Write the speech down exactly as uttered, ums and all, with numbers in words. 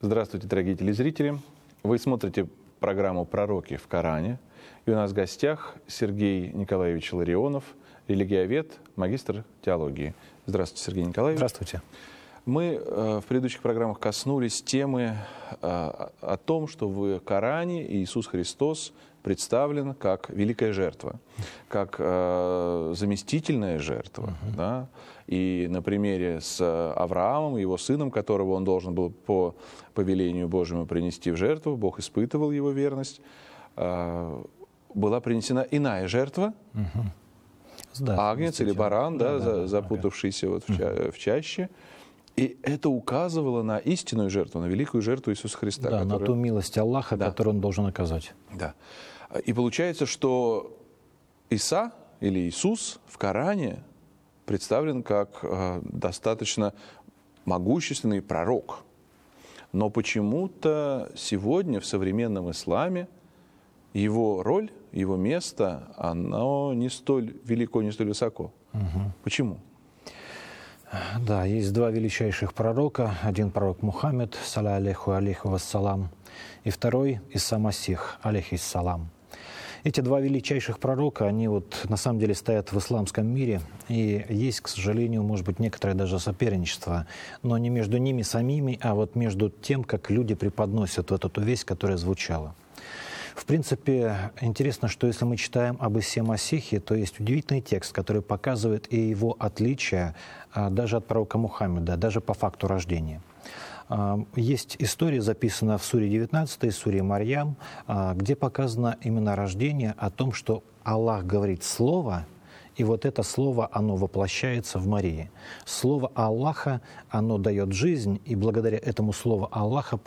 Здравствуйте, дорогие телезрители. Вы смотрите программу «Пророки в Коране». И у нас в гостях Сергей Николаевич Ларионов, религиовед, магистр теологии. Здравствуйте, Сергей Николаевич. Здравствуйте. Мы э, в предыдущих программах коснулись темы э, о том, что в Коране Иисус Христос представлен как великая жертва, как э, заместительная жертва. Uh-huh. Да? И на примере с Авраамом, его сыном, которого он должен был по повелению Божьему принести в жертву, Бог испытывал его верность, э, была принесена иная жертва, uh-huh. да, агнец или баран, да, да, да, запутавшийся да. вот в, ча- в чаще. И это указывало на истинную жертву, на великую жертву Иисуса Христа. Да, которая... на ту милость Аллаха, да. которую Он должен оказать. Да. И получается, что Иса или Иисус в Коране представлен как э, достаточно могущественный пророк. Но почему-то сегодня в современном исламе его роль, его место, оно не столь велико, не столь высоко. Угу. Почему? Да, есть два величайших пророка. Один пророк Мухаммед, саля алейху алейху вассалам, и второй Иса Масих, алейхиссалам. Эти два величайших пророка, они вот на самом деле стоят в исламском мире, и есть, к сожалению, может быть, некоторое даже соперничество, но не между ними самими, а вот между тем, как люди преподносят вот эту весть, которая звучала. В принципе, интересно, что если мы читаем об Исе Масихе, то есть удивительный текст, который показывает и его отличие а, даже от пророка Мухаммеда, даже по факту рождения. А, есть история, записанная в суре девятнадцатой, суре Марьям, а, где показано именно рождение, о том, что Аллах говорит слово, и вот это слово, оно воплощается в Марии. Слово Аллаха, оно дает жизнь, и благодаря этому слову Аллаха